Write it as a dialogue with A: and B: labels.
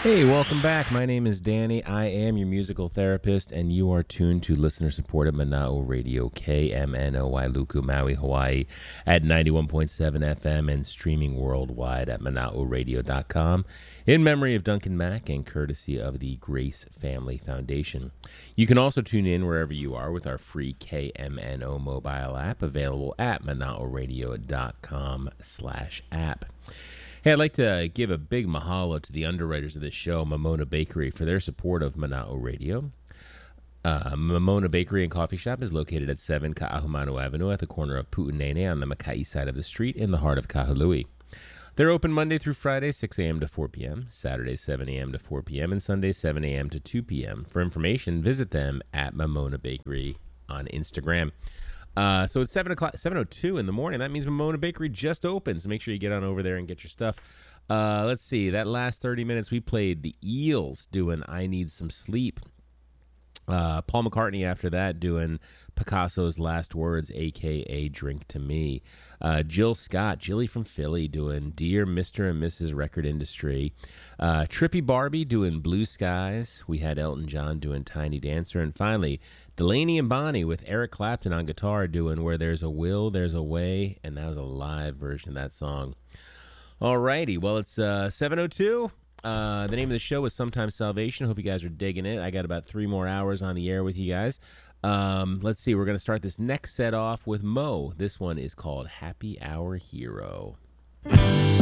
A: Hey, welcome back. My name is Danny. I am your musical therapist, and you are tuned to listener-supported Mana'o Radio, KMNO Wailuku, Maui, Hawaii, at 91.7 FM and streaming worldwide at mana'oradio.com in memory of Duncan Mack and courtesy of the Grace Family Foundation. You can also tune in wherever you are with our free KMNO mobile app available at mana'oradio.com/app. Hey, I'd like to give a big mahalo to the underwriters of this show, Mamona Bakery, for their support of Mana'o Radio. Mamona Bakery and Coffee Shop is located at 7 Ka'ahumanu Avenue at the corner of Pu'unene on the Makai side of the street in the heart of Kahului. They're open Monday through Friday, 6 a.m. to 4 p.m., Saturday, 7 a.m. to 4 p.m., and Sunday, 7 a.m. to 2 p.m. For information, visit them at Mamona Bakery on Instagram. So it's 7:02 in the morning. That means Mamona Bakery just opened. So make sure you get on over there and get your stuff. Let's see. That last 30 minutes, we played the Eels doing I Need Some Sleep. Paul McCartney after that doing Picasso's Last Words, a.k.a. Drink to Me. Jill Scott, Jilly from Philly, doing Dear Mr. and Mrs. Record Industry. Trippy Barbie doing Blue Skies. We had Elton John doing Tiny Dancer. And finally, Delaney and Bonnie with Eric Clapton on guitar doing Where There's a Will, There's a Way. And that was a live version of that song. All righty. Well, it's 7:02. The name of the show is Sometimes Salvation. Hope you guys are digging it. I got about 3 more hours on the air with you guys. Let's see. We're going to start this next set off with Mo. This one is called Happy Hour Hero.